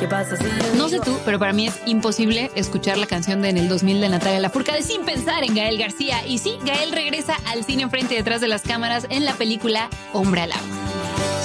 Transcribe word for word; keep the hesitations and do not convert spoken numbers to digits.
¿Qué pasa si yo No sé digo- tú, pero para mí es imposible escuchar la canción de En el dos mil de Natalia Lafourcade sin pensar en Gael García. Y sí, Gael regresa al cine enfrente y detrás de las cámaras en la película Hombre al Agua.